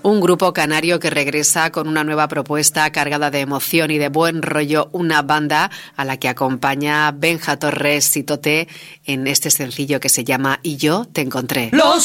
Un grupo canario que regresa con una nueva propuesta cargada de emoción y de buen rollo, una banda a la que acompaña Benja Torres y Toté en este sencillo que se llama Y yo te encontré. Los